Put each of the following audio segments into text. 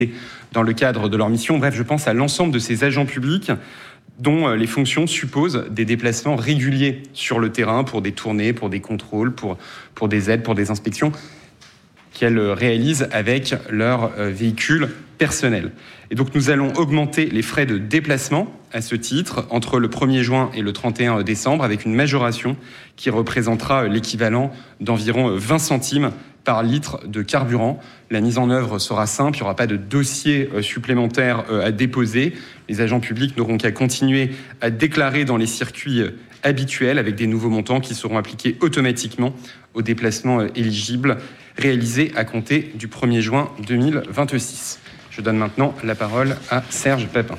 dans le cadre de leur mission. Bref, je pense à l'ensemble de ces agents publics dont les fonctions supposent des déplacements réguliers sur le terrain pour des tournées, pour des contrôles, pour des aides, pour des inspections qu'elles réalisent avec leur véhicule personnel. Et donc nous allons augmenter les frais de déplacement à ce titre entre le 1er juin et le 31 décembre avec une majoration qui représentera l'équivalent d'environ 20 centimes par litre de carburant. La mise en œuvre sera simple, il n'y aura pas de dossier supplémentaire à déposer. Les agents publics n'auront qu'à continuer à déclarer dans les circuits habituels avec des nouveaux montants qui seront appliqués automatiquement aux déplacements éligibles réalisés à compter du 1er juin 2026. Je donne maintenant la parole à Serge Papin.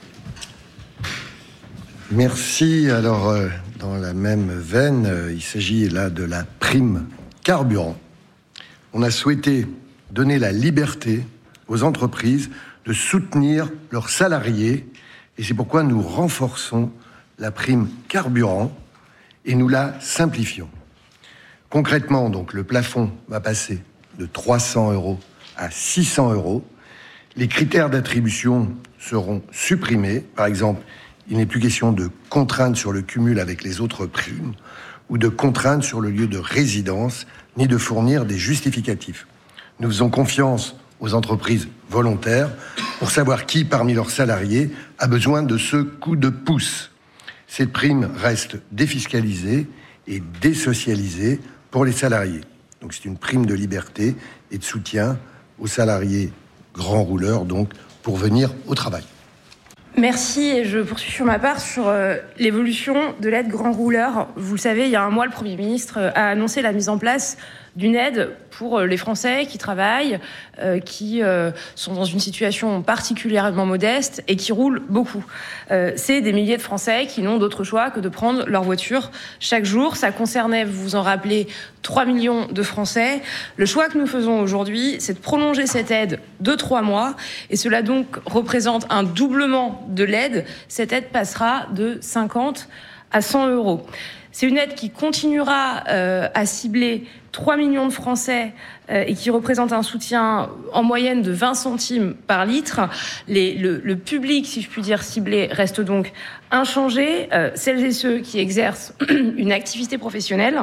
Merci. Alors, dans la même veine, il s'agit là de la prime carburant. On a souhaité donner la liberté aux entreprises de soutenir leurs salariés et c'est pourquoi nous renforçons la prime carburant et nous la simplifions. Concrètement, donc, le plafond va passer de 300 € à 600 €. Les critères d'attribution seront supprimés. Par exemple, il n'est plus question de contrainte sur le cumul avec les autres primes ou de contrainte sur le lieu de résidence, ni de fournir des justificatifs. Nous faisons confiance aux entreprises volontaires pour savoir qui, parmi leurs salariés, a besoin de ce coup de pouce. Cette prime reste défiscalisée et désocialisée pour les salariés. Donc c'est une prime de liberté et de soutien aux salariés grands rouleurs, donc, pour venir au travail. Merci, et je poursuis sur ma part sur l'évolution de l'aide grand rouleur. Vous le savez, il y a un mois, le Premier ministre a annoncé la mise en place d'une aide pour les Français qui travaillent, qui sont dans une situation particulièrement modeste et qui roulent beaucoup. C'est des milliers de Français qui n'ont d'autre choix que de prendre leur voiture chaque jour. Ça concernait, vous vous en rappelez, 3 millions de Français. Le choix que nous faisons aujourd'hui, c'est de prolonger cette aide de 3 mois et cela donc représente un doublement de l'aide. Cette aide passera de 50 à 100 €. C'est une aide qui continuera à cibler 3 millions de Français et qui représente un soutien en moyenne de 20 centimes par litre. Le public, si je puis dire, ciblé reste donc inchangé. Celles et ceux qui exercent une activité professionnelle,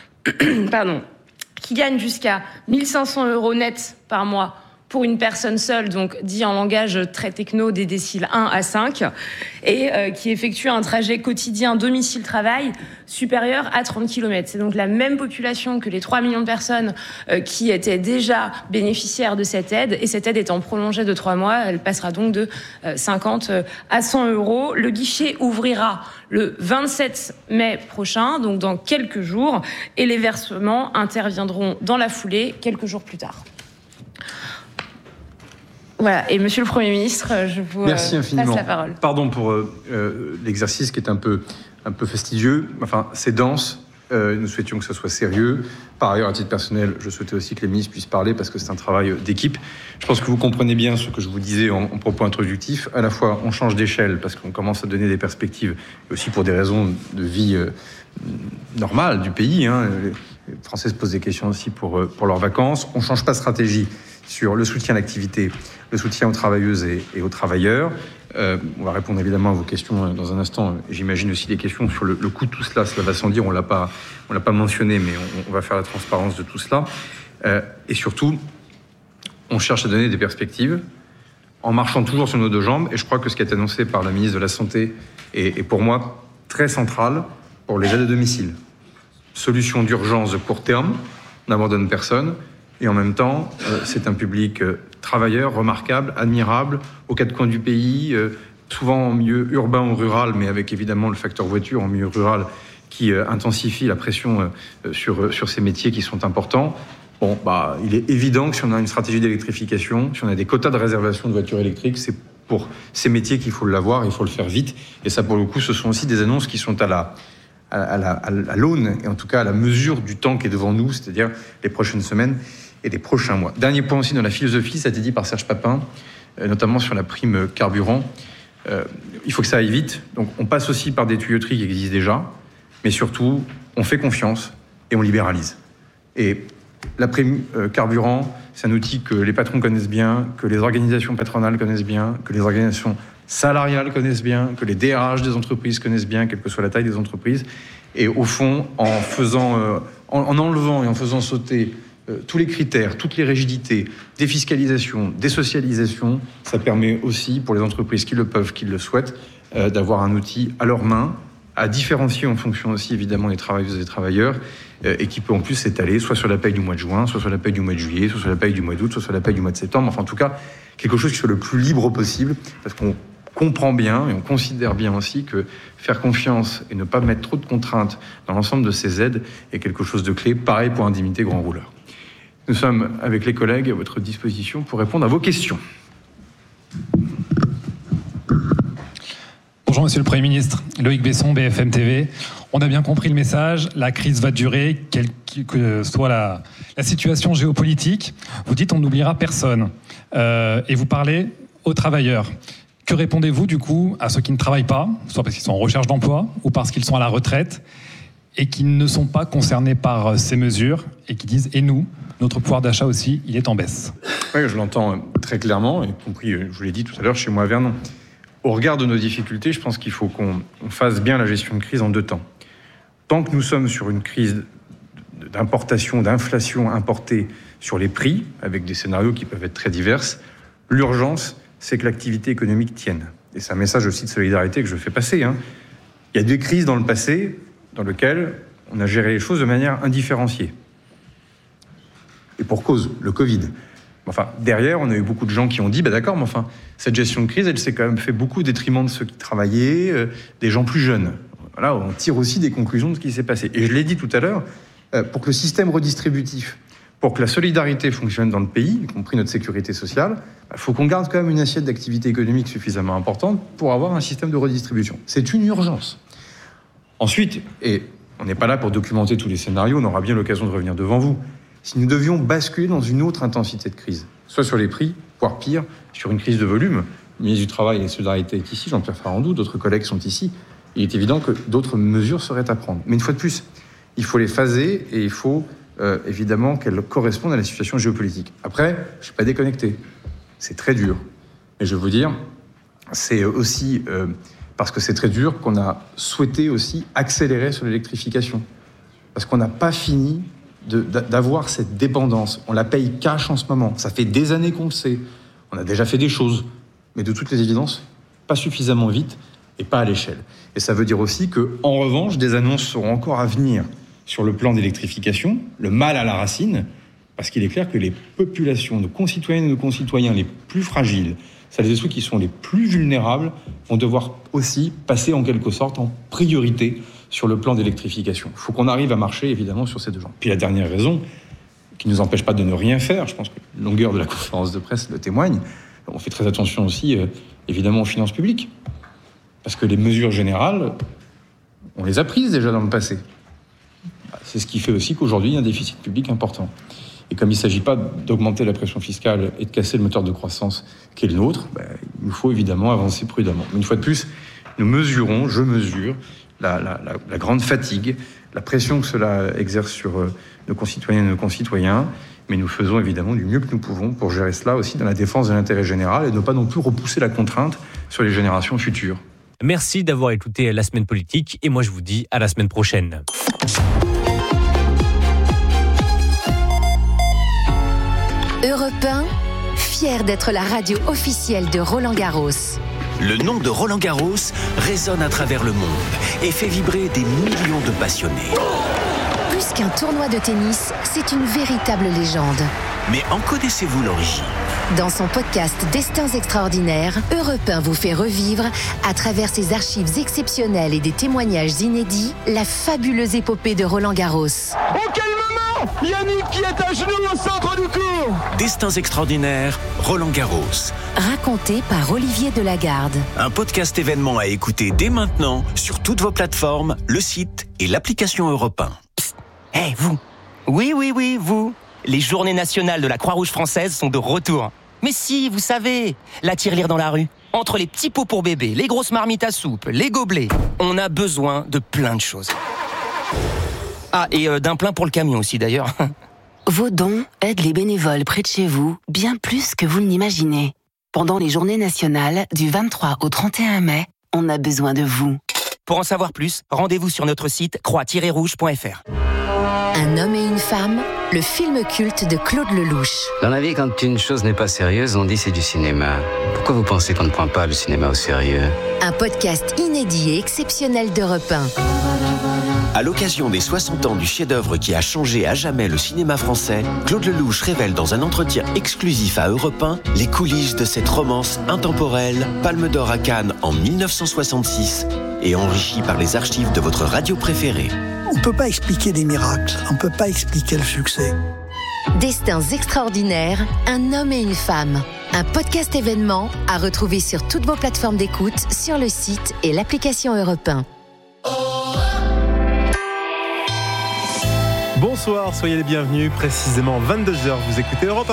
qui gagnent jusqu'à 1 500 € net par mois pour une personne seule, donc dit en langage très techno des déciles 1 à 5, et qui effectue un trajet quotidien domicile-travail supérieur à 30 km. C'est donc la même population que les 3 millions de personnes qui étaient déjà bénéficiaires de cette aide, et cette aide étant prolongée de 3 mois, elle passera donc de 50 à 100 €. Le guichet ouvrira le 27 mai prochain, donc dans quelques jours, et les versements interviendront dans la foulée quelques jours plus tard. Voilà, et Monsieur le Premier ministre, je vous Merci infiniment. passe la parole. Pardon pour l'exercice qui est un peu fastidieux. Enfin, c'est dense. Nous souhaitions que ce soit sérieux. Par ailleurs, à titre personnel, je souhaitais aussi que les ministres puissent parler parce que c'est un travail d'équipe. Je pense que vous comprenez bien ce que je vous disais en propos introductif. À la fois, on change d'échelle parce qu'on commence à donner des perspectives, et aussi pour des raisons de vie normale du pays. Les Français se posent des questions aussi pour leurs vacances. On ne change pas de stratégie sur le soutien à l'activité, le soutien aux travailleuses et aux travailleurs. On va répondre évidemment à vos questions dans un instant. J'imagine aussi des questions sur le coût de tout cela. Cela va sans dire, on l'a pas mentionné, mais on va faire la transparence de tout cela. Et surtout, on cherche à donner des perspectives en marchant toujours sur nos deux jambes. Et je crois que ce qui est annoncé par la ministre de la Santé est pour moi très central pour les aides à domicile. Solution d'urgence de court terme, on n'abandonne personne. Et en même temps, c'est un public travailleur, remarquable, admirable, aux quatre coins du pays, souvent en milieu urbain ou rural, mais avec évidemment le facteur voiture en milieu rural qui intensifie la pression sur ces métiers qui sont importants. Bon, il est évident que si on a une stratégie d'électrification, si on a des quotas de réservation de voitures électriques, c'est pour ces métiers qu'il faut l'avoir, il faut le faire vite. Et ça, pour le coup, ce sont aussi des annonces qui sont à l'aune, et en tout cas à la mesure du temps qui est devant nous, c'est-à-dire les prochaines semaines et les prochains mois. Dernier point aussi dans la philosophie, ça a été dit par Serge Papin, notamment sur la prime carburant. Il faut que ça aille vite, donc on passe aussi par des tuyauteries qui existent déjà, mais surtout, on fait confiance et on libéralise. Et La prime carburant, c'est un outil que les patrons connaissent bien, que les organisations patronales connaissent bien, que les organisations salariales connaissent bien, que les DRH des entreprises connaissent bien, quelle que soit la taille des entreprises. Et au fond, en enlevant et en faisant sauter tous les critères, toutes les rigidités, défiscalisation, désocialisation, ça permet aussi, pour les entreprises qui le peuvent, qui le souhaitent, d'avoir un outil à leur main, à différencier en fonction aussi évidemment des travailleuses et des travailleurs, et qui peut en plus s'étaler soit sur la paye du mois de juin, soit sur la paye du mois de juillet, soit sur la paye du mois d'août, soit sur la paye du mois de septembre. Enfin, en tout cas, quelque chose qui soit le plus libre possible, parce qu'on comprend bien et on considère bien aussi que faire confiance et ne pas mettre trop de contraintes dans l'ensemble de ces aides est quelque chose de clé, pareil pour Indemnité Grand Rouleur. Nous sommes, avec les collègues, à votre disposition pour répondre à vos questions. Bonjour Monsieur le Premier ministre, Loïc Besson, BFM TV. On a bien compris le message, la crise va durer, quelle que soit la situation géopolitique. Vous dites on n'oubliera personne. Et vous parlez aux travailleurs. Que répondez-vous du coup à ceux qui ne travaillent pas, soit parce qu'ils sont en recherche d'emploi ou parce qu'ils sont à la retraite et qui ne sont pas concernés par ces mesures et qui disent « et nous, notre pouvoir d'achat aussi, il est en baisse ». Oui, je l'entends très clairement, y compris, je vous l'ai dit tout à l'heure, chez moi à Vernon. Au regard de nos difficultés, je pense qu'il faut qu'on fasse bien la gestion de crise en 2 temps. Tant que nous sommes sur une crise d'importation, d'inflation importée sur les prix, avec des scénarios qui peuvent être très divers, l'urgence, c'est que l'activité économique tienne. Et c'est un message aussi de solidarité que je fais passer. Il y a des crises dans le passé dans lesquelles on a géré les choses de manière indifférenciée. Et pour cause, le Covid. Enfin, derrière, on a eu beaucoup de gens qui ont dit « d'accord, mais enfin, cette gestion de crise, elle s'est quand même fait beaucoup au détriment de ceux qui travaillaient, des gens plus jeunes. » Voilà, on tire aussi des conclusions de ce qui s'est passé. Et je l'ai dit tout à l'heure, pour que le système redistributif, pour que la solidarité fonctionne dans le pays, y compris notre sécurité sociale, il faut qu'on garde quand même une assiette d'activité économique suffisamment importante pour avoir un système de redistribution. C'est une urgence. Ensuite, et on n'est pas là pour documenter tous les scénarios, on aura bien l'occasion de revenir devant vous, si nous devions basculer dans une autre intensité de crise, soit sur les prix, voire pire, sur une crise de volume, le ministre du Travail et de la Solidarité est ici, Jean-Pierre Farandou, d'autres collègues sont ici, il est évident que d'autres mesures seraient à prendre. Mais une fois de plus, il faut les phaser et il faut évidemment qu'elles correspondent à la situation géopolitique. Après, je ne suis pas déconnecté. C'est très dur. Mais je veux vous dire, c'est aussi parce que c'est très dur qu'on a souhaité aussi accélérer sur l'électrification. Parce qu'on n'a pas fini d'avoir cette dépendance. On la paye cash en ce moment. Ça fait des années qu'on le sait. On a déjà fait des choses. Mais de toutes les évidences, pas suffisamment vite et pas à l'échelle. Et ça veut dire aussi qu'en revanche, des annonces seront encore à venir sur le plan d'électrification, le mal à la racine, parce qu'il est clair que les populations, nos concitoyennes et nos concitoyens les plus fragiles, celles et ceux qui sont les plus vulnérables, vont devoir aussi passer en quelque sorte en priorité sur le plan d'électrification. Il faut qu'on arrive à marcher évidemment sur ces 2 jambes. Puis la dernière raison, qui ne nous empêche pas de ne rien faire, je pense que la longueur de la conférence de presse le témoigne, on fait très attention aussi évidemment aux finances publiques. Parce que les mesures générales, on les a prises déjà dans le passé. C'est ce qui fait aussi qu'aujourd'hui, il y a un déficit public important. Et comme il ne s'agit pas d'augmenter la pression fiscale et de casser le moteur de croissance qui est le nôtre, il nous faut évidemment avancer prudemment. Mais une fois de plus, je mesure la grande fatigue, la pression que cela exerce sur nos concitoyennes et nos concitoyens, mais nous faisons évidemment du mieux que nous pouvons pour gérer cela aussi dans la défense de l'intérêt général et ne pas non plus repousser la contrainte sur les générations futures. Merci d'avoir écouté La Semaine Politique et moi je vous dis à la semaine prochaine. Europe 1, fier d'être la radio officielle de Roland-Garros. Le nom de Roland-Garros résonne à travers le monde et fait vibrer des millions de passionnés. Plus qu'un tournoi de tennis, c'est une véritable légende. Mais en connaissez-vous l'origine ? Dans son podcast Destins extraordinaires, Europe 1 vous fait revivre, à travers ses archives exceptionnelles et des témoignages inédits, la fabuleuse épopée de Roland-Garros. Oh, quel moment ! Yannick qui est à genoux au centre du court. Destins extraordinaires, Roland-Garros. Raconté par Olivier Delagarde. Un podcast événement à écouter dès maintenant sur toutes vos plateformes, le site et l'application Europe 1. Psst, hey, vous. Oui, vous. Les journées nationales de la Croix-Rouge française sont de retour. Mais si, vous savez, la tirelire dans la rue. Entre les petits pots pour bébé, les grosses marmites à soupe, les gobelets, on a besoin de plein de choses. Ah, et d'un plein pour le camion aussi d'ailleurs. Vos dons aident les bénévoles près de chez vous bien plus que vous ne l'imaginez. Pendant les journées nationales du 23 au 31 mai, on a besoin de vous. Pour en savoir plus, rendez-vous sur notre site croix-rouge.fr. Un homme et une femme, le film culte de Claude Lelouch. Dans la vie, quand une chose n'est pas sérieuse, on dit c'est du cinéma. Pourquoi vous pensez qu'on ne prend pas le cinéma au sérieux ? Un podcast inédit et exceptionnel d'Europe 1. À l'occasion des 60 ans du chef-d'œuvre qui a changé à jamais le cinéma français, Claude Lelouch révèle dans un entretien exclusif à Europe 1 les coulisses de cette romance intemporelle, Palme d'Or à Cannes en 1966 et enrichie par les archives de votre radio préférée. On ne peut pas expliquer des miracles, on ne peut pas expliquer le succès. Destins extraordinaires, un homme et une femme. Un podcast événement à retrouver sur toutes vos plateformes d'écoute, sur le site et l'application Europe 1. Bonsoir, soyez les bienvenus. Précisément 22h, vous écoutez Europe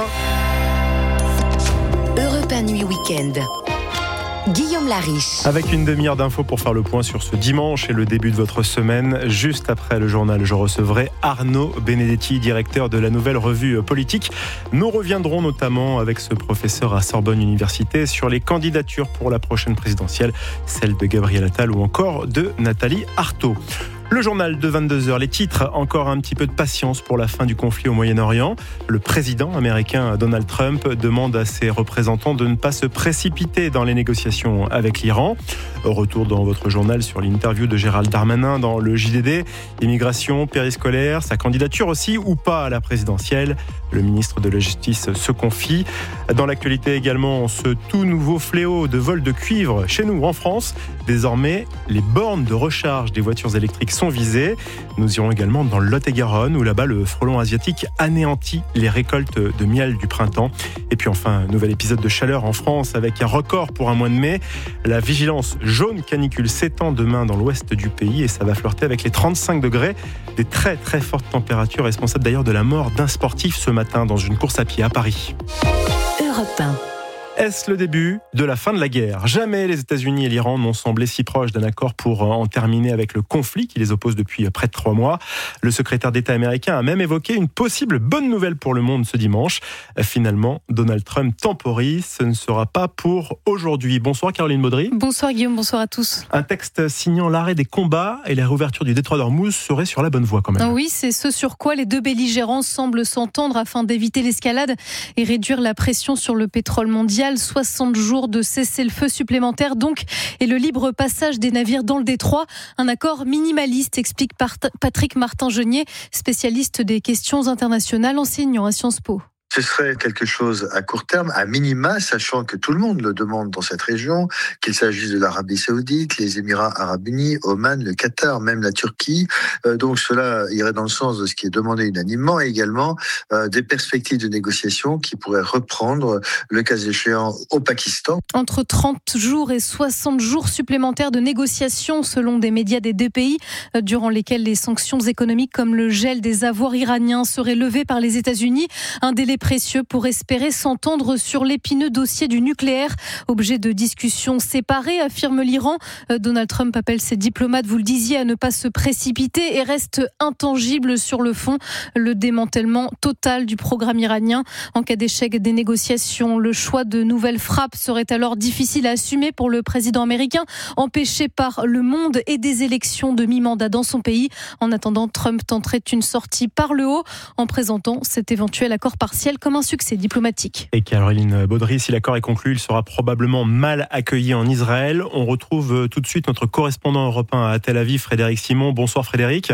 1. Europe 1 Nuit Week-end. Guillaume Lariche. Avec une demi-heure d'infos pour faire le point sur ce dimanche et le début de votre semaine. Juste après le journal, je recevrai Arnaud Benedetti, directeur de la Nouvelle Revue Politique. Nous reviendrons notamment avec ce professeur à Sorbonne Université sur les candidatures pour la prochaine présidentielle, celle de Gabriel Attal ou encore de Nathalie Arthaud. Le journal de 22h, les titres, encore un petit peu de patience pour la fin du conflit au Moyen-Orient. Le président américain Donald Trump demande à ses représentants de ne pas se précipiter dans les négociations avec l'Iran. Retour dans votre journal sur l'interview de Gérald Darmanin dans le JDD. Immigration, périscolaire, sa candidature aussi ou pas à la présidentielle. Le ministre de la Justice se confie. Dans l'actualité également, ce tout nouveau fléau de vol de cuivre chez nous en France. Désormais, les bornes de recharge des voitures électriques sont visées. Nous irons également dans le Lot-et-Garonne où là-bas le frelon asiatique anéantit les récoltes de miel du printemps. Et puis enfin, un nouvel épisode de chaleur en France avec un record pour un mois de mai. La vigilance jaune canicule s'étend demain dans l'ouest du pays et ça va flirter avec les 35 degrés. Des très très fortes températures responsables d'ailleurs de la mort d'un sportif ce matin dans une course à pied à Paris. Europe 1. Est-ce le début de la fin de la guerre ? Jamais les États-Unis et l'Iran n'ont semblé si proches d'un accord pour en terminer avec le conflit qui les oppose depuis près de 3 mois. Le secrétaire d'État américain a même évoqué une possible bonne nouvelle pour le monde ce dimanche. Finalement, Donald Trump temporise. Ce ne sera pas pour aujourd'hui. Bonsoir Caroline Baudry. Bonsoir Guillaume, bonsoir à tous. Un texte signant l'arrêt des combats et la réouverture du détroit d'Ormuz serait sur la bonne voie quand même. Oui, c'est ce sur quoi les deux belligérants semblent s'entendre afin d'éviter l'escalade et réduire la pression sur le pétrole mondial. 60 jours de cessez-le-feu supplémentaires donc et le libre passage des navires dans le détroit. Un accord minimaliste, explique Patrick Martin-Genier, spécialiste des questions internationales, enseignant à Sciences Po. Ce serait quelque chose à court terme, à minima, sachant que tout le monde le demande dans cette région, qu'il s'agisse de l'Arabie Saoudite, les Émirats Arabes Unis, Oman, le Qatar, même la Turquie. Donc cela irait dans le sens de ce qui est demandé unanimement et également des perspectives de négociation qui pourraient reprendre, le cas échéant, au Pakistan. Entre 30 jours et 60 jours supplémentaires de négociations selon des médias des deux pays, durant lesquels les sanctions économiques comme le gel des avoirs iraniens seraient levées par les États-Unis. Un délai précieux pour espérer s'entendre sur l'épineux dossier du nucléaire, objet de discussions séparées, affirme l'Iran. Donald Trump appelle ses diplomates, vous le disiez, à ne pas se précipiter et reste intangible sur le fond. Le démantèlement total du programme iranien. En cas d'échec des négociations, le choix de nouvelles frappes serait alors difficile à assumer pour le président américain, empêché par le monde et des élections de mi-mandat dans son pays. En attendant, Trump tenterait une sortie par le haut en présentant cet éventuel accord partiel comme un succès diplomatique. Et Caroline Baudry, si l'accord est conclu, il sera probablement mal accueilli en Israël. On retrouve tout de suite notre correspondant européen à Tel Aviv, Frédéric Simon. Bonsoir Frédéric.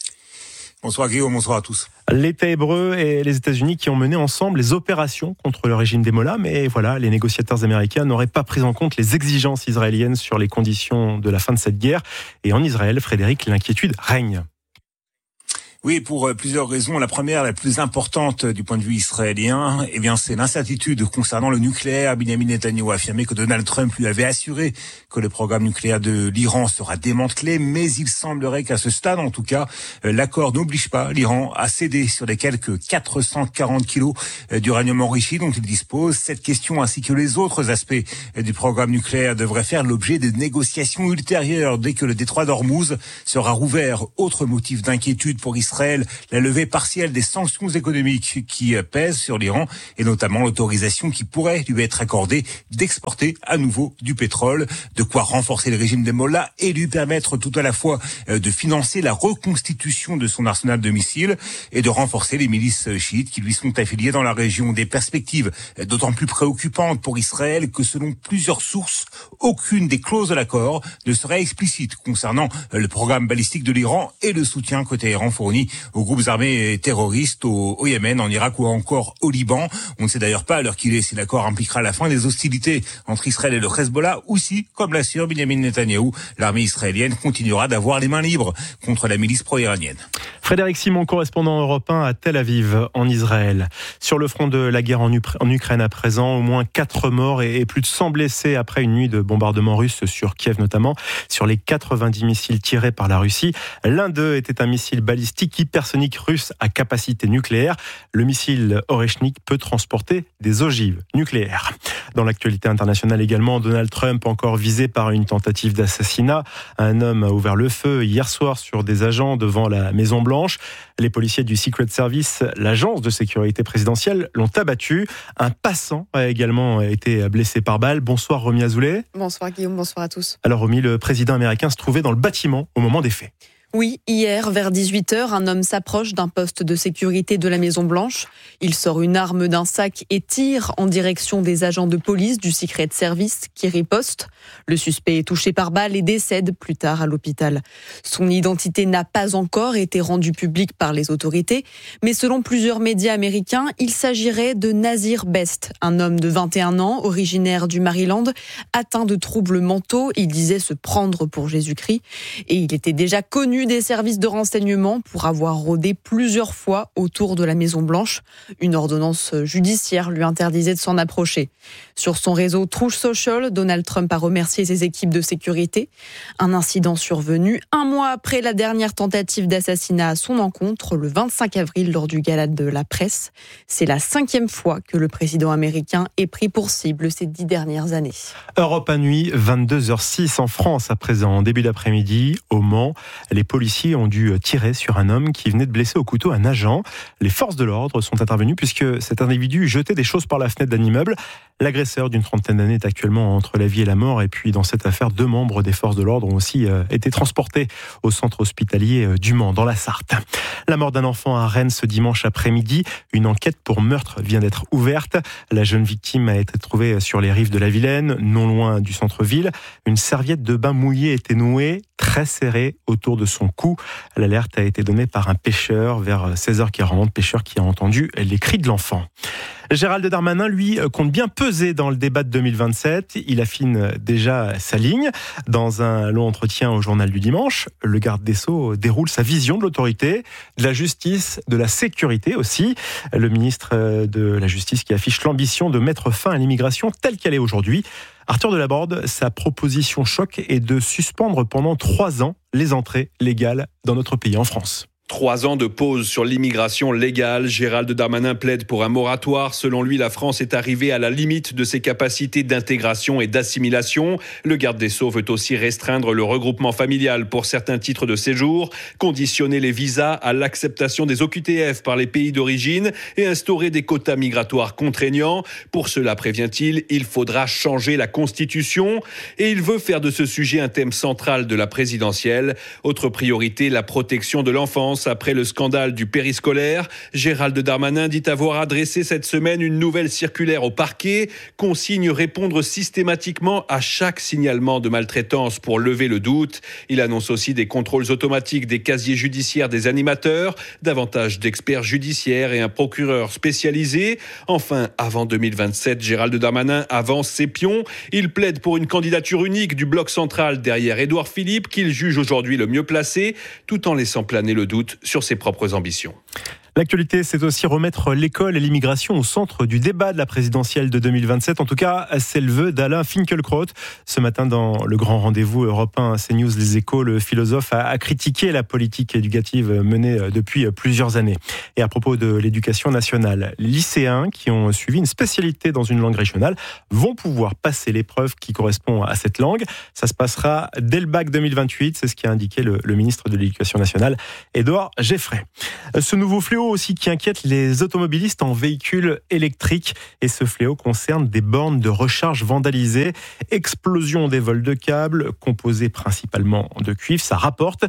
Bonsoir Guillaume, bonsoir à tous. L'État hébreu et les États-Unis qui ont mené ensemble les opérations contre le régime des Mollahs, mais voilà, les négociateurs américains n'auraient pas pris en compte les exigences israéliennes sur les conditions de la fin de cette guerre. Et en Israël, Frédéric, l'inquiétude règne. Oui, pour plusieurs raisons. La première, la plus importante du point de vue israélien, eh bien, c'est l'incertitude concernant le nucléaire. Benjamin Netanyahu a affirmé que Donald Trump lui avait assuré que le programme nucléaire de l'Iran sera démantelé, mais il semblerait qu'à ce stade, en tout cas, l'accord n'oblige pas l'Iran à céder sur les quelques 440 kilos d'uranium enrichi dont il dispose. Cette question ainsi que les autres aspects du programme nucléaire devraient faire l'objet de négociations ultérieures dès que le détroit d'Ormuz sera rouvert. Autre motif d'inquiétude pour Israël Israël la levée partielle des sanctions économiques qui pèsent sur l'Iran et notamment l'autorisation qui pourrait lui être accordée d'exporter à nouveau du pétrole, de quoi renforcer le régime des mollahs et lui permettre tout à la fois de financer la reconstitution de son arsenal de missiles et de renforcer les milices chiites qui lui sont affiliées dans la région. Des perspectives d'autant plus préoccupantes pour Israël que selon plusieurs sources, aucune des clauses de l'accord ne serait explicite concernant le programme balistique de l'Iran et le soutien que Téhéran fournit aux groupes armés terroristes au Yémen, en Irak ou encore au Liban. On ne sait d'ailleurs pas à l'heure qu'il est si l'accord impliquera la fin des hostilités entre Israël et le Hezbollah ou si, comme l'assure Benjamin Netanyahou, l'armée israélienne continuera d'avoir les mains libres contre la milice pro-iranienne. Frédéric Simon, correspondant Europe 1 à Tel Aviv, en Israël. Sur le front de la guerre en Ukraine à présent, au moins 4 morts et plus de 100 blessés après une nuit de bombardements russes sur Kiev notamment, sur les 90 missiles tirés par la Russie. L'un d'eux était un missile balistique hypersonique russe à capacité nucléaire. Le missile Oreshnik peut transporter des ogives nucléaires. Dans l'actualité internationale également, Donald Trump encore visé par une tentative d'assassinat. Un homme a ouvert le feu hier soir sur des agents devant la Maison-Blanche. Les policiers du Secret Service, l'agence de sécurité présidentielle, l'ont abattu. Un passant a également été blessé par balle. Bonsoir Romy Azoulay. Bonsoir Guillaume, bonsoir à tous. Alors Romy, le président américain se trouvait dans le bâtiment au moment des faits. Oui, hier, vers 18h, un homme s'approche d'un poste de sécurité de la Maison-Blanche. Il sort une arme d'un sac et tire en direction des agents de police du Secret Service qui ripostent. Le suspect est touché par balle et décède plus tard à l'hôpital. Son identité n'a pas encore été rendue publique par les autorités, mais selon plusieurs médias américains, il s'agirait de Nazir Best, un homme de 21 ans, originaire du Maryland, atteint de troubles mentaux. Il disait se prendre pour Jésus-Christ et il était déjà connu des services de renseignement pour avoir rôdé plusieurs fois autour de la Maison-Blanche. Une ordonnance judiciaire lui interdisait de s'en approcher. Sur son réseau Truth Social, Donald Trump a remercié ses équipes de sécurité. Un incident survenu un mois après la dernière tentative d'assassinat à son encontre, le 25 avril, lors du gala de la presse. C'est la 5e fois que le président américain est pris pour cible ces 10 dernières années. Europe à nuit, 22h06 en France à présent. En début d'après-midi, au Mans, les policiers ont dû tirer sur un homme qui venait de blesser au couteau un agent. Les forces de l'ordre sont intervenues puisque cet individu jetait des choses par la fenêtre d'un immeuble. L'agresseur d'une trentaine d'années est actuellement entre la vie et la mort. Et puis dans cette affaire, 2 membres des forces de l'ordre ont aussi été transportés au centre hospitalier du Mans, dans la Sarthe. La mort d'un enfant à Rennes ce dimanche après-midi. Une enquête pour meurtre vient d'être ouverte. La jeune victime a été trouvée sur les rives de la Vilaine, non loin du centre-ville. Une serviette de bain mouillée était nouée, très serrée autour de son cou. L'alerte a été donnée par un pêcheur vers 16h40, pêcheur qui a entendu les cris de l'enfant. Gérald Darmanin, lui, compte bien peser dans le débat de 2027. Il affine déjà sa ligne. Dans un long entretien au journal du dimanche, le garde des Sceaux déroule sa vision de l'autorité, de la justice, de la sécurité aussi. Le ministre de la Justice qui affiche l'ambition de mettre fin à l'immigration telle qu'elle est aujourd'hui. Arthur Delaborde, sa proposition choc est de suspendre pendant 3 ans les entrées légales dans notre pays, en France. 3 ans de pause sur l'immigration légale. Gérald Darmanin plaide pour un moratoire. Selon lui, la France est arrivée à la limite de ses capacités d'intégration et d'assimilation. Le garde des Sceaux veut aussi restreindre le regroupement familial pour certains titres de séjour, conditionner les visas à l'acceptation des OQTF par les pays d'origine et instaurer des quotas migratoires contraignants. Pour cela, prévient-il, il faudra changer la Constitution. Et il veut faire de ce sujet un thème central de la présidentielle. Autre priorité, la protection de l'enfance. Après le scandale du périscolaire, Gérald Darmanin dit avoir adressé cette semaine une nouvelle circulaire au parquet, consigne répondre systématiquement à chaque signalement de maltraitance pour lever le doute. Il annonce aussi des contrôles automatiques des casiers judiciaires des animateurs, davantage d'experts judiciaires et un procureur spécialisé. Enfin, avant 2027, Gérald Darmanin avance ses pions. Il plaide pour une candidature unique du bloc central derrière Édouard Philippe, qu'il juge aujourd'hui le mieux placé, tout en laissant planer le doute sur ses propres ambitions. L'actualité, c'est aussi remettre l'école et l'immigration au centre du débat de la présidentielle de 2027. En tout cas, c'est le vœu d'Alain Finkielkraut. Ce matin, dans le grand rendez-vous Europe 1 CNews Les Échos, le philosophe a critiqué la politique éducative menée depuis plusieurs années. Et à propos de l'éducation nationale, les lycéens qui ont suivi une spécialité dans une langue régionale vont pouvoir passer l'épreuve qui correspond à cette langue. Ça se passera dès le bac 2028, c'est ce qu'a indiqué le ministre de l'Éducation nationale, Édouard Geffray. Ce nouveau fléau aussi qui inquiète les automobilistes en véhicules électriques, et ce fléau concerne des bornes de recharge vandalisées, explosion des vols de câbles composés principalement de cuivre. Ça rapporte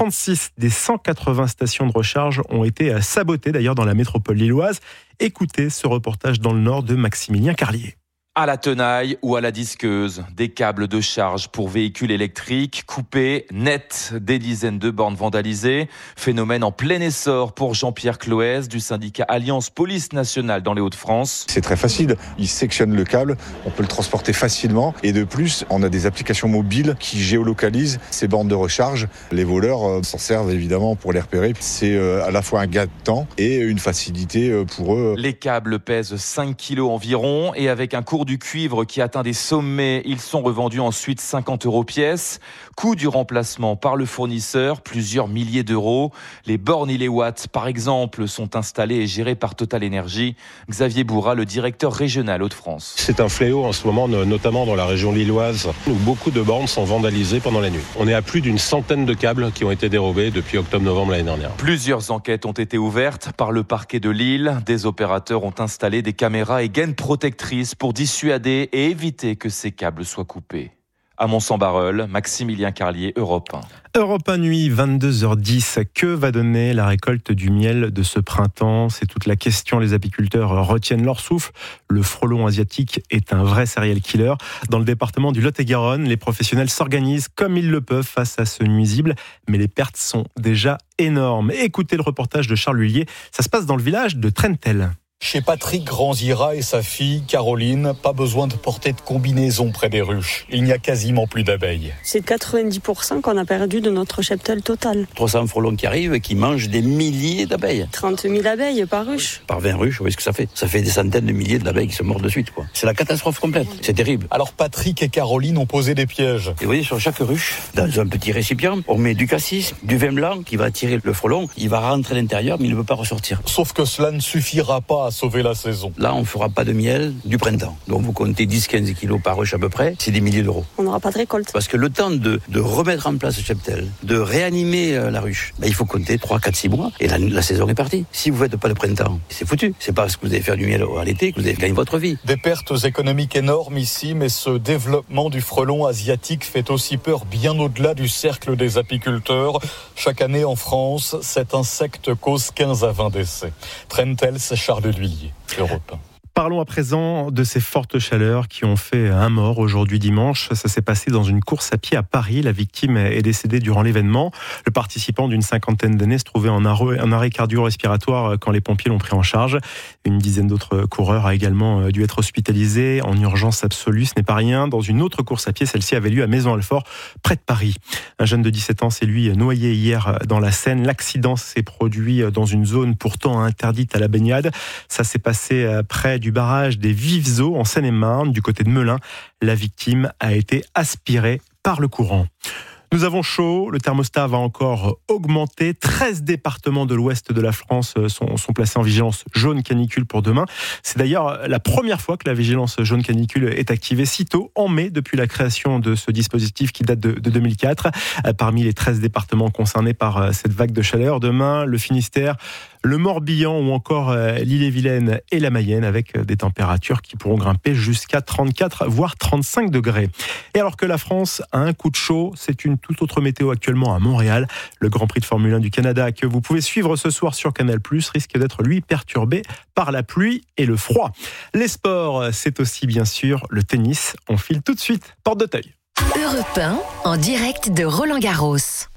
36 des 180 stations de recharge ont été sabotées d'ailleurs dans la métropole lilloise. Écoutez ce reportage dans le Nord de Maximilien Carlier. À la tenaille ou à la disqueuse, des câbles de charge pour véhicules électriques coupés net, des dizaines de bornes vandalisées. Phénomène en plein essor pour Jean-Pierre Cloès du syndicat Alliance Police Nationale dans les Hauts-de-France. C'est très facile, il sectionne le câble, on peut le transporter facilement et de plus, on a des applications mobiles qui géolocalisent ces bornes de recharge. Les voleurs s'en servent évidemment pour les repérer. C'est à la fois un gain de temps et une facilité pour eux. Les câbles pèsent 5 kilos environ et avec un cours du cuivre qui atteint des sommets, ils sont revendus ensuite 50 € pièce. Coût du remplacement par le fournisseur, plusieurs milliers d'euros. Les bornes Iléwatt, par exemple, sont installées et gérées par Total Energy. Xavier Bourra, le directeur régional Hauts-de-France. C'est un fléau en ce moment, notamment dans la région lilloise, où beaucoup de bornes sont vandalisées pendant la nuit. On est à plus d'une centaine de câbles qui ont été dérobés depuis octobre-novembre l'année dernière. Plusieurs enquêtes ont été ouvertes par le parquet de Lille. Des opérateurs ont installé des caméras et gaines protectrices pour dissuader et éviter que ces câbles soient coupés. À Mont-Saint-Barreul, Maximilien Carlier, Europe 1. Europe 1 nuit, 22h10. Que va donner la récolte du miel de ce printemps ? C'est toute la question. Les apiculteurs retiennent leur souffle. Le frelon asiatique est un vrai serial killer. Dans le département du Lot-et-Garonne, les professionnels s'organisent comme ils le peuvent face à ce nuisible. Mais les pertes sont déjà énormes. Écoutez le reportage de Charles Lhuillier. Ça se passe dans le village de Trentel. Chez Patrick Granzira et sa fille Caroline, pas besoin de porter de combinaison près des ruches. Il n'y a quasiment plus d'abeilles. C'est 90% qu'on a perdu de notre cheptel total. 300 frelons qui arrivent et qui mangent des milliers d'abeilles. 30 000 abeilles par ruche. Par 20 ruches, vous voyez ce que ça fait. Ça fait des centaines de milliers d'abeilles qui se mordent de suite, quoi. C'est la catastrophe complète. C'est terrible. Alors Patrick et Caroline ont posé des pièges. Et vous voyez, sur chaque ruche, dans un petit récipient, on met du cassis, du vin blanc qui va attirer le frelon. Il va rentrer à l'intérieur, mais il ne peut pas ressortir. Sauf que cela ne suffira pas à sauver la saison. Là, on ne fera pas de miel du printemps. Donc, vous comptez 10-15 kilos par ruche à peu près, c'est des milliers d'euros. On n'aura pas de récolte. Parce que le temps de remettre en place ce cheptel, de réanimer la ruche, il faut compter 3, 4, 6 mois et la saison est partie. Si vous ne faites pas le printemps, c'est foutu. C'est pas parce que vous allez faire du miel à l'été que vous allez gagner votre vie. Des pertes économiques énormes ici, mais ce développement du frelon asiatique fait aussi peur bien au-delà du cercle des apiculteurs. Chaque année en France, cet insecte cause 15 à 20 décès. Trentel, c'est Charles Lhuillier. Europe 1. Parlons à présent de ces fortes chaleurs qui ont fait un mort aujourd'hui dimanche. Ça s'est passé dans une course à pied à Paris. La victime est décédée durant l'événement. Le participant d'une cinquantaine d'années se trouvait en arrêt cardio-respiratoire quand les pompiers l'ont pris en charge. Une dizaine d'autres coureurs a également dû être hospitalisés en urgence absolue. Ce n'est pas rien. Dans une autre course à pied, celle-ci avait lieu à Maison-Alfort, près de Paris. Un jeune de 17 ans s'est lui noyé hier dans la Seine. L'accident s'est produit dans une zone pourtant interdite à la baignade. Ça s'est passé près du barrage des Vives Eaux en Seine-et-Marne, du côté de Melun. La victime a été aspirée par le courant. Nous avons chaud, le thermostat va encore augmenter. 13 départements de l'ouest de la France sont placés en vigilance jaune canicule pour demain. C'est d'ailleurs la première fois que la vigilance jaune canicule est activée si tôt, en mai, depuis la création de ce dispositif qui date de 2004. Parmi les 13 départements concernés par cette vague de chaleur, demain, le Finistère, le Morbihan ou encore l'Ille-et-Vilaine et la Mayenne, avec des températures qui pourront grimper jusqu'à 34 voire 35 degrés. Et alors que la France a un coup de chaud, c'est une toute autre météo actuellement à Montréal. Le Grand Prix de Formule 1 du Canada que vous pouvez suivre ce soir sur Canal+, risque d'être lui perturbé par la pluie et le froid. Les sports, c'est aussi bien sûr le tennis. On file tout de suite porte d'Auteuil. Europe 1 en direct de Roland-Garros.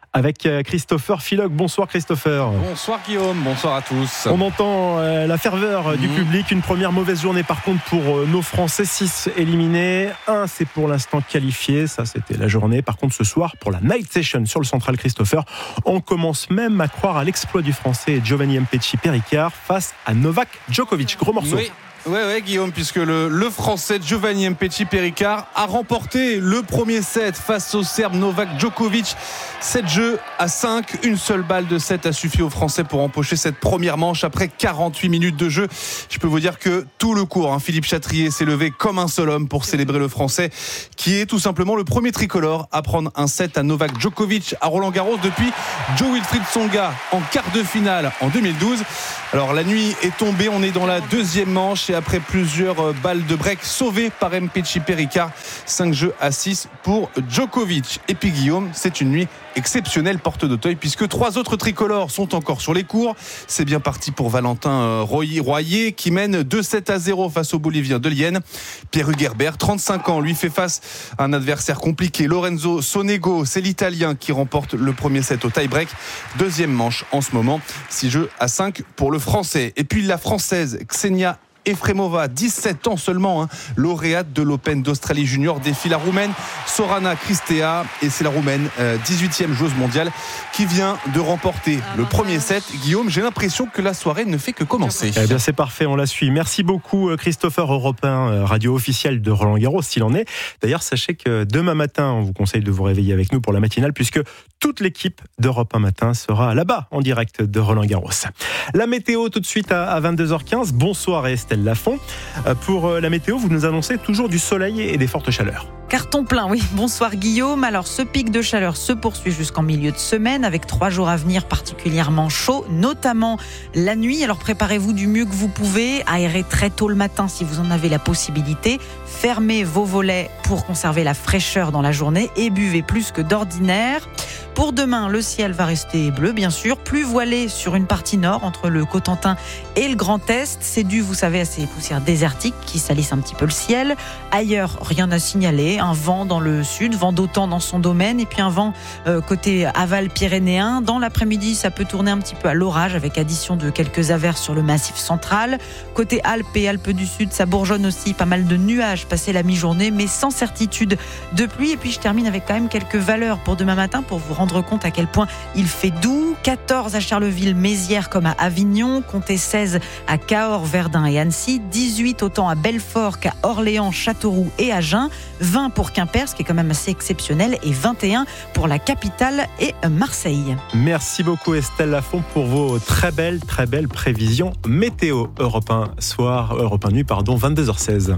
avec Christopher Philog. Bonsoir Christopher. Bonsoir Guillaume, bonsoir à tous. On entend la ferveur du public. Une première mauvaise journée par contre pour nos Français. 6 éliminés, 1 c'est pour l'instant qualifié. Ça c'était la journée. Par contre ce soir pour la night session sur le Central Christopher, on commence même à croire à l'exploit du Français Giovanni Mpetshi Perricard face à Novak Djokovic. Gros morceau. Oui, Guillaume, puisque le Français Giovanni Mpetshi Perricard a remporté le premier set face au Serbe Novak Djokovic. 7-5, une seule balle de set a suffi aux Français pour empocher cette première manche après 48 minutes de jeu. Je peux vous dire que tout le court, Philippe Chatrier s'est levé comme un seul homme pour célébrer le Français, qui est tout simplement le premier tricolore à prendre un set à Novak Djokovic à Roland-Garros depuis Jo-Wilfried Tsonga en quart de finale en 2012. Alors la nuit est tombée, on est dans la deuxième manche et après plusieurs balles de break sauvées par Mpetshi Perricard, 5-6 pour Djokovic. Et puis Guillaume, c'est une nuit exceptionnelle porte d'Auteuil puisque 3 autres tricolores sont encore sur les cours. C'est bien parti pour Valentin Royer qui mène 2-7-0 face au Bolivien de Lienne. Pierre Hugerbert, 35 ans, lui fait face à un adversaire compliqué. Lorenzo Sonego, c'est l'Italien qui remporte le premier set au tie-break. Deuxième manche en ce moment, 6-5 pour le Français. Et puis la Française Ksenia Efremova, 17 ans seulement, lauréate de l'Open d'Australie Junior, défie la Roumaine Sorana Cristea, et c'est la Roumaine 18e joueuse mondiale qui vient de remporter le premier set. Guillaume, j'ai l'impression que la soirée ne fait que commencer. Eh bien c'est parfait, on la suit. Merci beaucoup Christopher, Europe 1, radio officielle de Roland-Garros s'il en est. D'ailleurs sachez que demain matin on vous conseille de vous réveiller avec nous pour la matinale puisque toute l'équipe d'Europe 1 matin sera là-bas en direct de Roland-Garros. La météo tout de suite à 22h15. Bonsoir Estelle Lafont. Pour la météo, vous nous annoncez toujours du soleil et des fortes chaleurs. Carton plein, oui. Bonsoir Guillaume. Alors ce pic de chaleur se poursuit jusqu'en milieu de semaine avec 3 jours à venir particulièrement chauds, notamment la nuit. Alors préparez-vous du mieux que vous pouvez. Aérez très tôt le matin si vous en avez la possibilité. Fermez vos volets pour conserver la fraîcheur dans la journée et buvez plus que d'ordinaire. Pour demain, le ciel va rester bleu, bien sûr, plus voilé sur une partie nord entre le Cotentin et le Grand Est. C'est dû, vous savez, à ces poussières désertiques qui salissent un petit peu le ciel. Ailleurs, rien à signaler. Un vent dans le sud, vent d'autant dans son domaine, et puis un vent côté aval pyrénéen. Dans l'après-midi, ça peut tourner un petit peu à l'orage avec addition de quelques averses sur le massif central. Côté Alpes et Alpes du Sud, ça bourgeonne aussi, pas mal de nuages passés la mi-journée, mais sans certitude de pluie. Et puis je termine avec quand même quelques valeurs pour demain matin pour vous rendre compte à quel point il fait doux. 14 à Charleville, Mézières comme à Avignon, comptez 16 à Cahors, Verdun et Annecy, 18 autant à Belfort qu'à Orléans, Châteauroux et Agen, 20 pour Quimper, ce qui est quand même assez exceptionnel, et 21 pour la capitale et Marseille. Merci beaucoup Estelle Lafont pour vos très belles prévisions météo. Europe 1 soir, Europe 1 nuit, 22h16.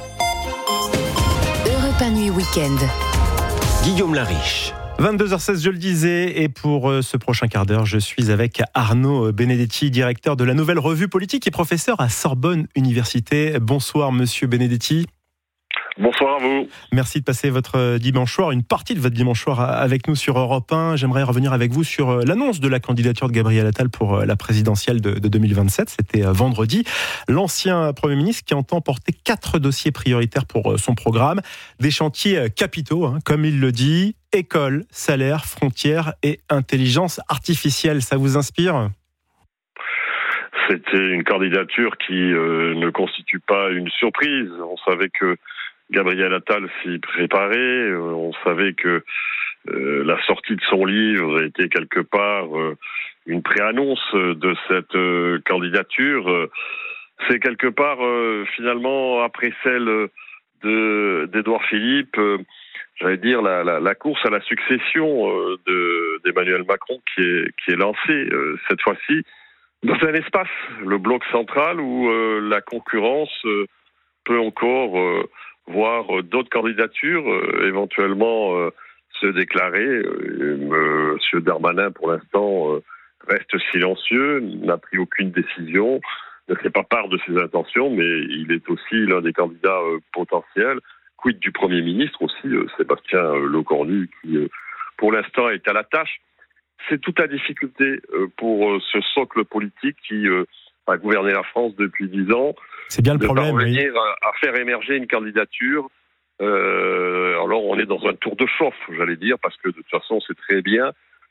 Europe 1 nuit week-end. Guillaume Lariche. 22h16, je le disais, et pour ce prochain quart d'heure, je suis avec Arnaud Benedetti, directeur de la Nouvelle Revue Politique et professeur à Sorbonne Université. Bonsoir Monsieur Benedetti. Bonsoir à vous. Merci de passer votre dimanche soir, une partie de votre dimanche soir avec nous sur Europe 1. J'aimerais revenir avec vous sur l'annonce de la candidature de Gabriel Attal pour la présidentielle de 2027. C'était vendredi. L'ancien Premier ministre qui entend porter 4 dossiers prioritaires pour son programme. Des chantiers capitaux, comme il le dit. École, salaire, frontières et intelligence artificielle. Ça vous inspire ? C'était une candidature qui ne constitue pas une surprise. On savait que Gabriel Attal s'y préparait. On savait que la sortie de son livre était quelque part une pré-annonce de cette candidature. C'est quelque part, finalement, après celle d'Édouard Philippe, j'allais dire la course à la succession d'Emmanuel Macron qui est lancée cette fois-ci dans un espace, le bloc central, où la concurrence peut encore voir d'autres candidatures éventuellement se déclarer. Monsieur Darmanin, pour l'instant, reste silencieux, n'a pris aucune décision, ne fait pas part de ses intentions, mais il est aussi l'un des candidats potentiels. Quid du Premier ministre aussi, Sébastien Lecornu, qui pour l'instant est à la tâche. C'est toute la difficulté pour ce socle politique qui a gouverné la France depuis 10 ans. C'est bien le problème, parvenir à faire émerger une candidature. Alors on est dans un tour de chauffe, j'allais dire, parce que de toute façon c'est très bien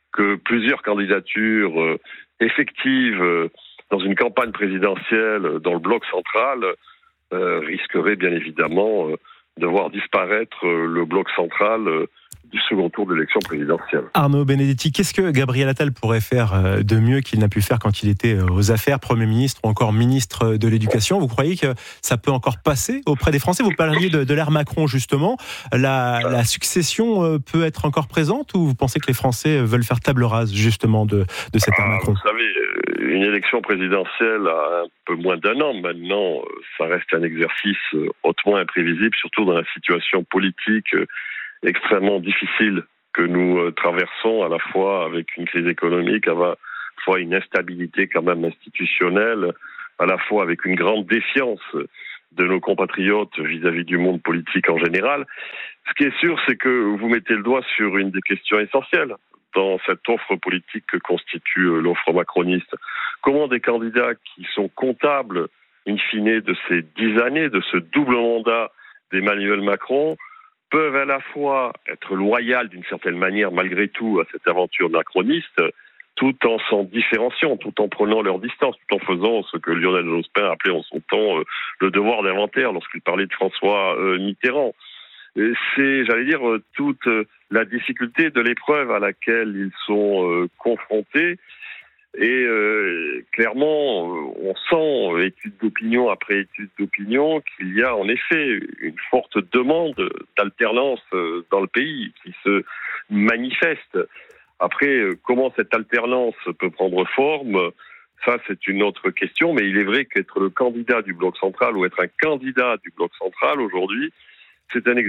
que plusieurs candidatures effectives dans une campagne présidentielle dans le bloc central risqueraient bien évidemment de voir disparaître le bloc central du second tour de l'élection présidentielle. Arnaud Benedetti, qu'est-ce que Gabriel Attal pourrait faire de mieux qu'il n'a pu faire quand il était aux affaires, Premier ministre ou encore ministre de l'Éducation? Vous croyez que ça peut encore passer auprès des Français? Vous parliez de l'ère Macron, justement. La succession peut être encore présente, ou vous pensez que les Français veulent faire table rase, justement, de cette ère Macron? Vous savez, une élection présidentielle à un peu moins d'un an maintenant, ça reste un exercice hautement imprévisible, surtout dans la situation politique extrêmement difficile que nous traversons, à la fois avec une crise économique, à la fois une instabilité quand même institutionnelle, à la fois avec une grande défiance de nos compatriotes vis-à-vis du monde politique en général. Ce qui est sûr, c'est que vous mettez le doigt sur une des questions essentielles dans cette offre politique que constitue l'offre macroniste. Comment des candidats qui sont comptables, in fine, de ces 10 années, de ce double mandat d'Emmanuel Macron, peuvent à la fois être loyaux d'une certaine manière malgré tout à cette aventure macroniste, tout en s'en différenciant, tout en prenant leur distance, tout en faisant ce que Lionel Jospin appelait en son temps le devoir d'inventaire lorsqu'il parlait de François Mitterrand. C'est, j'allais dire, toute la difficulté de l'épreuve à laquelle ils sont confrontés. Et clairement, on sent, étude d'opinion après étude d'opinion, qu'il y a en effet une forte demande d'alternance dans le pays qui se manifeste. Après, comment cette alternance peut prendre forme, ça c'est une autre question, mais il est vrai qu'être le candidat du bloc central ou être un candidat du bloc central aujourd'hui, c'est un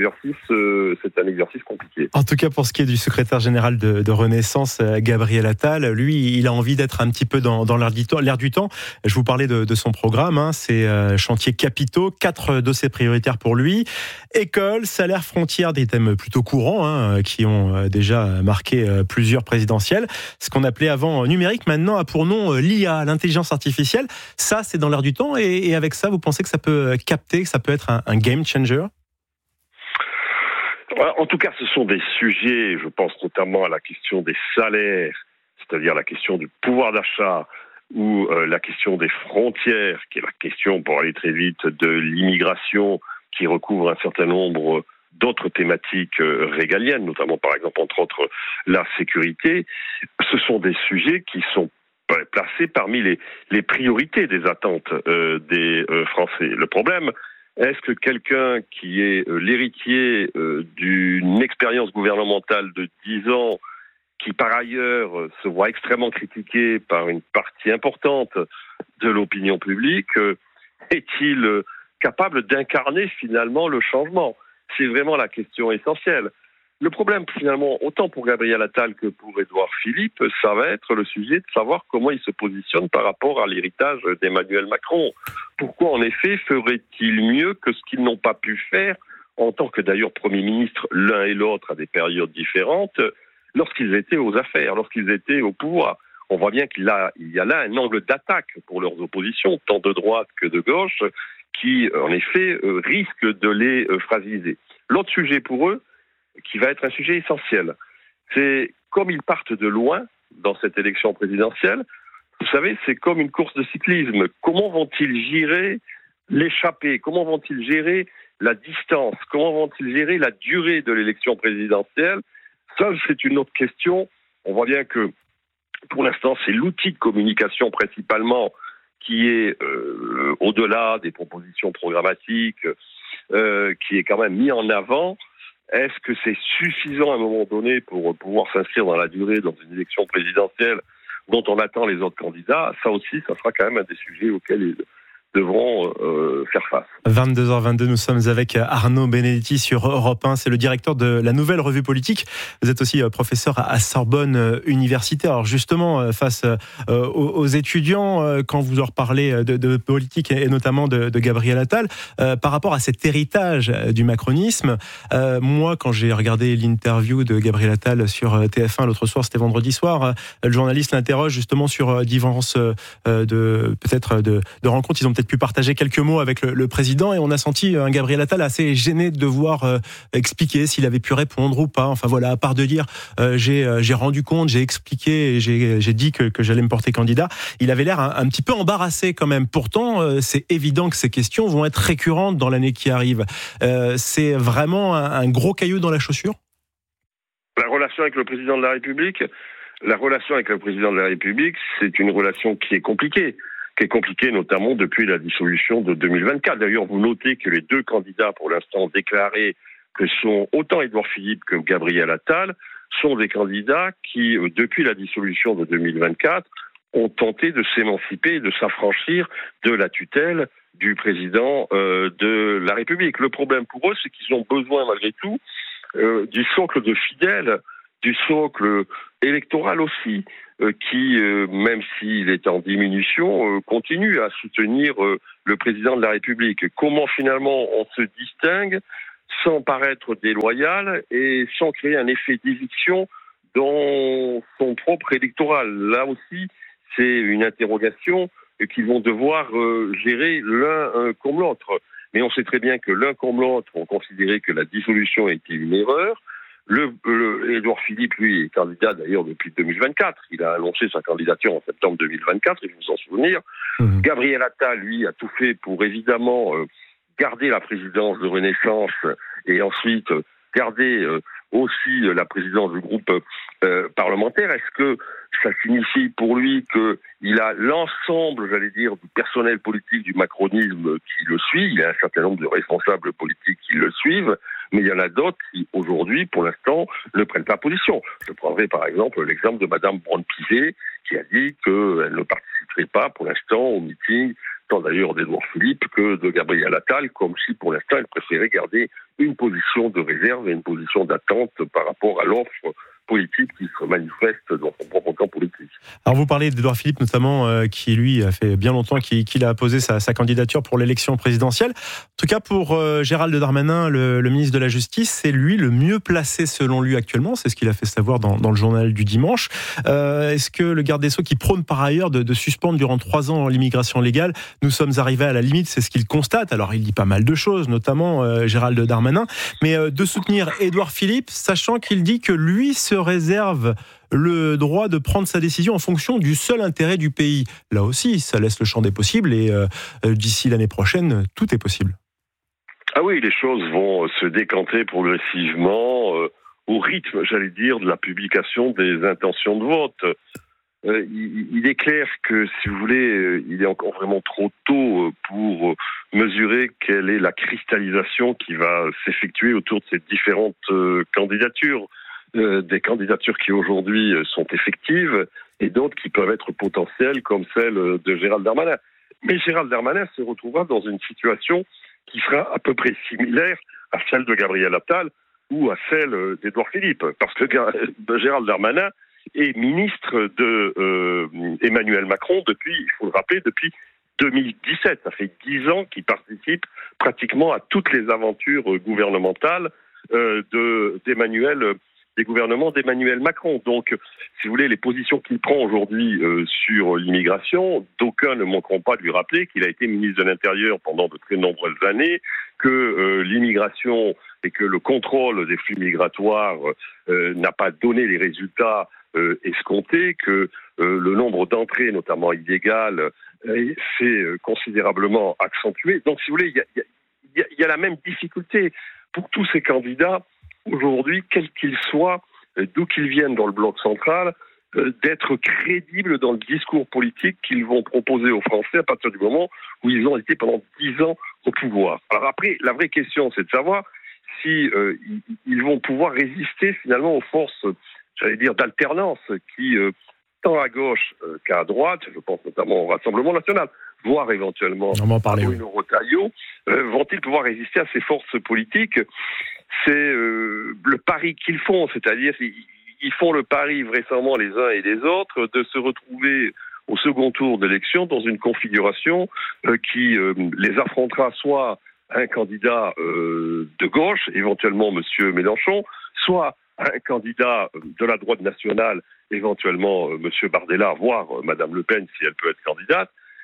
exercice compliqué. En tout cas, pour ce qui est du secrétaire général de Renaissance, Gabriel Attal, lui, il a envie d'être un petit peu dans l'air du temps. Je vous parlais de son programme, c'est chantiers capitaux, 4 dossiers prioritaires pour lui. École, salaire, frontières, des thèmes plutôt courants, qui ont déjà marqué plusieurs présidentielles. Ce qu'on appelait avant numérique, maintenant a pour nom l'IA, l'intelligence artificielle. Ça, c'est dans l'air du temps, et avec ça, vous pensez que ça peut capter, que ça peut être un game changer? En tout cas, ce sont des sujets, je pense notamment à la question des salaires, c'est-à-dire la question du pouvoir d'achat, ou la question des frontières, qui est la question, pour aller très vite, de l'immigration, qui recouvre un certain nombre d'autres thématiques régaliennes, notamment par exemple, entre autres, la sécurité. Ce sont des sujets qui sont placés parmi les priorités des attentes des Français. Le problème, est-ce que quelqu'un qui est l'héritier d'une expérience gouvernementale de 10 ans, qui par ailleurs se voit extrêmement critiqué par une partie importante de l'opinion publique, est-il capable d'incarner finalement le changement? C'est vraiment la question essentielle. Le problème, finalement, autant pour Gabriel Attal que pour Édouard Philippe, ça va être le sujet de savoir comment il se positionne par rapport à l'héritage d'Emmanuel Macron. Pourquoi, en effet, ferait-il mieux que ce qu'ils n'ont pas pu faire, en tant que d'ailleurs Premier ministre, l'un et l'autre à des périodes différentes, lorsqu'ils étaient aux affaires, lorsqu'ils étaient au pouvoir? On voit bien qu'il y a là un angle d'attaque pour leurs oppositions, tant de droite que de gauche, qui, en effet, risque de les fragiliser. L'autre sujet pour eux, qui va être un sujet essentiel, c'est comme ils partent de loin dans cette élection présidentielle, vous savez, c'est comme une course de cyclisme. Comment vont-ils gérer l'échappée? Comment vont-ils gérer la distance? Comment vont-ils gérer la durée de l'élection présidentielle? Ça, c'est une autre question. On voit bien que, pour l'instant, c'est l'outil de communication principalement qui est au-delà des propositions programmatiques, qui est quand même mis en avant. Est-ce que c'est suffisant à un moment donné pour pouvoir s'inscrire dans la durée dans une élection présidentielle dont on attend les autres candidats? Ça aussi, ça sera quand même un des sujets auxquels ils devront faire face. 22h22, nous sommes avec Arnaud Benedetti sur Europe 1. C'est le directeur de la Nouvelle Revue Politique. Vous êtes aussi professeur à Sorbonne Université. Alors justement, face aux étudiants, quand vous leur parlez de politique et notamment de Gabriel Attal, par rapport à cet héritage du macronisme, moi, quand j'ai regardé l'interview de Gabriel Attal sur TF1 l'autre soir, c'était vendredi soir, le journaliste l'interroge justement sur diverses de rencontres. Ils ont peut-être peut-être pu partager quelques mots avec le président et on a senti un Gabriel Attal assez gêné de devoir expliquer s'il avait pu répondre ou pas. Enfin voilà, à part de dire j'ai rendu compte, j'ai expliqué et j'ai dit que j'allais me porter candidat, il avait l'air un petit peu embarrassé quand même. Pourtant, c'est évident que ces questions vont être récurrentes dans l'année qui arrive. C'est vraiment un gros caillou dans la chaussure ? La relation avec le président de la République, c'est une relation qui est compliquée notamment depuis la dissolution de 2024. D'ailleurs, vous notez que les deux candidats pour l'instant déclarés, que sont autant Édouard Philippe que Gabriel Attal, sont des candidats qui, depuis la dissolution de 2024, ont tenté de s'émanciper et de s'affranchir de la tutelle du président de la République. Le problème pour eux, c'est qu'ils ont besoin malgré tout du socle de fidèles, du socle électoral aussi, qui, même s'il est en diminution, continue à soutenir le président de la République. Comment finalement on se distingue sans paraître déloyal et sans créer un effet d'éviction dans son propre électoral? Là aussi, c'est une interrogation qu'ils vont devoir gérer l'un comme l'autre. Mais on sait très bien que l'un comme l'autre ont considéré que la dissolution était une erreur. Édouard Philippe, lui, est candidat d'ailleurs depuis 2024. Il a annoncé sa candidature en septembre 2024, il faut s'en souvenir. Gabriel Attal, lui, a tout fait pour évidemment garder la présidence de Renaissance et ensuite garder aussi la présidence du groupe parlementaire. Est-ce que ça signifie pour lui qu'il a l'ensemble, j'allais dire, du personnel politique du macronisme qui le suit? Il y a un certain nombre de responsables politiques qui le suivent, mais il y en a d'autres qui, aujourd'hui, pour l'instant, ne prennent pas position. Je prendrai par exemple l'exemple de Madame Braun-Pivet, qui a dit qu'elle ne participerait pas pour l'instant au meeting, tant d'ailleurs d'Édouard Philippe que de Gabriel Attal, comme si pour l'instant elle préférait garder une position de réserve et une position d'attente par rapport à l'offre politique qui se manifeste dans son propre camp politique. Alors vous parlez d'Édouard Philippe notamment, qui lui a fait bien longtemps qu'il a posé sa candidature pour l'élection présidentielle. En tout cas pour Gérald Darmanin, le ministre de la Justice, c'est lui le mieux placé selon lui actuellement, c'est ce qu'il a fait savoir dans le journal du dimanche. Est-ce que le garde des Sceaux qui prône par ailleurs de suspendre durant 3 ans l'immigration légale, nous sommes arrivés à la limite, c'est ce qu'il constate. Alors il dit pas mal de choses, notamment Gérald Darmanin, mais de soutenir Édouard Philippe, sachant qu'il dit que lui se réserve le droit de prendre sa décision en fonction du seul intérêt du pays. Là aussi, ça laisse le champ des possibles et d'ici l'année prochaine, tout est possible. Ah oui, les choses vont se décanter progressivement au rythme, j'allais dire, de la publication des intentions de vote. Il est clair que, si vous voulez, il est encore vraiment trop tôt pour mesurer quelle est la cristallisation qui va s'effectuer autour de ces différentes candidatures. Des candidatures qui aujourd'hui sont effectives et d'autres qui peuvent être potentielles comme celle de Gérald Darmanin. Mais Gérald Darmanin se retrouvera dans une situation qui sera à peu près similaire à celle de Gabriel Attal ou à celle d'Édouard Philippe, parce que Gérald Darmanin est ministre de Emmanuel Macron depuis, il faut le rappeler, depuis 2017. Ça fait 10 ans qu'il participe pratiquement à toutes les aventures gouvernementales des gouvernements d'Emmanuel Macron. Donc, si vous voulez, les positions qu'il prend aujourd'hui sur l'immigration, d'aucuns ne manqueront pas de lui rappeler qu'il a été ministre de l'Intérieur pendant de très nombreuses années, que l'immigration et que le contrôle des flux migratoires n'a pas donné les résultats escomptés, que le nombre d'entrées, notamment illégales, s'est considérablement accentué. Donc, si vous voulez, il y a la même difficulté pour tous ces candidats aujourd'hui, quels qu'ils soient, d'où qu'ils viennent dans le bloc central, d'être crédibles dans le discours politique qu'ils vont proposer aux Français à partir du moment où ils ont été pendant 10 ans au pouvoir. Alors après, la vraie question, c'est de savoir si ils vont pouvoir résister finalement aux forces, j'allais dire, d'alternance qui, tant à gauche qu'à droite, je pense notamment au Rassemblement national, voire éventuellement à Bruno Retailleau, vont-ils pouvoir résister à ces forces politiques? C'est le pari qu'ils font, c'est-à-dire ils font le pari vraisemblablement les uns et les autres de se retrouver au second tour d'élection dans une configuration qui les affrontera soit un candidat de gauche, éventuellement M. Mélenchon, soit un candidat de la droite nationale, éventuellement M. Bardella, voire Mme Le Pen si elle peut être candidate.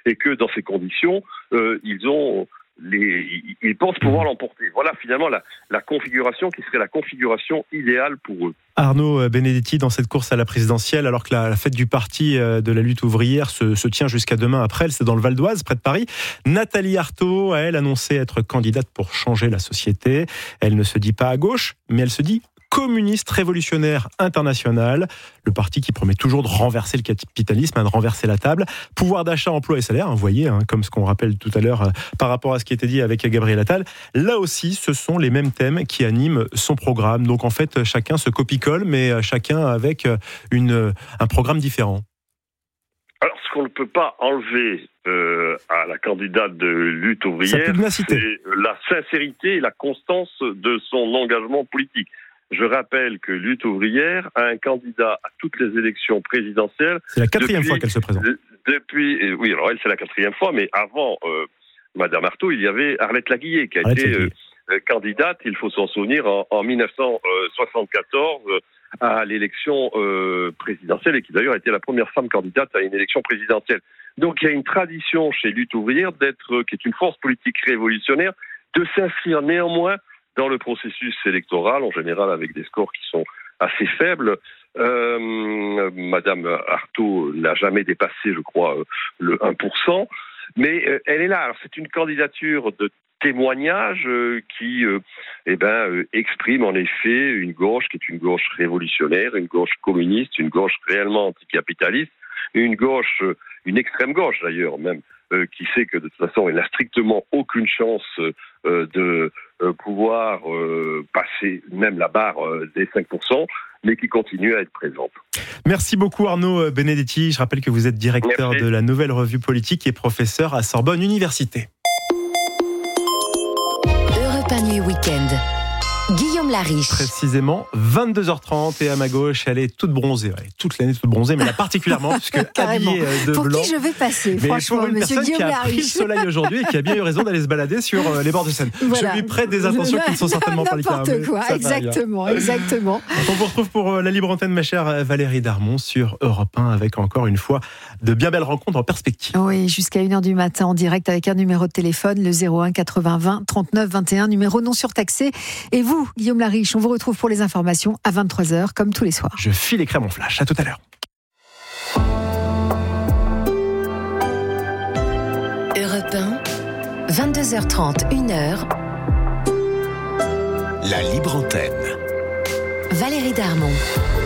et que dans ces conditions, ils pensent pouvoir l'emporter. Voilà finalement la configuration qui serait la configuration idéale pour eux. Arnaud Benedetti, dans cette course à la présidentielle, alors que la fête du parti de la lutte ouvrière se tient jusqu'à demain après elle, c'est dans le Val d'Oise, près de Paris. Nathalie Arthaud, elle, annonçait être candidate pour changer la société. Elle ne se dit pas à gauche, mais elle se dit communiste révolutionnaire international, le parti qui promet toujours de renverser le capitalisme, de renverser la table. Pouvoir d'achat, emploi et salaire, vous voyez, comme ce qu'on rappelle tout à l'heure par rapport à ce qui était dit avec Gabriel Attal. Là aussi, ce sont les mêmes thèmes qui animent son programme. Donc en fait, chacun se copie-colle, mais chacun avec un programme différent. Alors, ce qu'on ne peut pas enlever à la candidate de lutte ouvrière, c'est la sincérité et la constance de son engagement politique. Je rappelle que Lutte ouvrière a un candidat à toutes les élections présidentielles. C'est la 4e fois qu'elle se présente. Oui, alors elle, c'est la 4e fois, mais avant Madame Arthaud, il y avait Arlette Laguillet qui a été candidate, il faut s'en souvenir, en 1974 à l'élection présidentielle et qui d'ailleurs a été la première femme candidate à une élection présidentielle. Donc il y a une tradition chez Lutte ouvrière qui est une force politique révolutionnaire, de s'inscrire néanmoins dans le processus électoral, en général avec des scores qui sont assez faibles. Madame Arthaud n'a jamais dépassé, je crois, le 1%, mais elle est là. Alors, c'est une candidature de témoignage qui exprime en effet une gauche qui est une gauche révolutionnaire, une gauche communiste, une gauche réellement anticapitaliste, une extrême gauche d'ailleurs même, qui sait que de toute façon elle n'a strictement aucune chance de pouvoir passer même la barre des 5%, mais qui continue à être présente. Merci beaucoup Arnaud Benedetti. Je rappelle que vous êtes directeur de la Nouvelle Revue Politique et professeur à Sorbonne Université. Europe 1 Nuit Week-end. Guillaume Lariche. Précisément 22h30 et à ma gauche, elle est toute bronzée. Elle est toute l'année toute bronzée, mais là particulièrement puisque habillée de pour blanc. Pour qui je vais passer, mais franchement, pour une monsieur personne Guillaume qui a pris le soleil aujourd'hui et qui a bien eu raison d'aller se balader sur les bords de Seine. Voilà. Je lui prête des intentions qui ne sont certainement pas le cas. N'importe quoi, exactement. On vous retrouve pour la libre antenne, ma chère Valérie Darmon, sur Europe 1, avec encore une fois de bien belles rencontres en perspective. Oui, jusqu'à 1h du matin en direct avec un numéro de téléphone, le 01 80 20 39 21, numéro non surtaxé. Et vous, Guillaume Lariche, on vous retrouve pour les informations à 23h, comme tous les soirs. Je file écrire mon flash. À tout à l'heure. Europe 1, 22h30, 1h. La libre antenne. Valérie Darmon.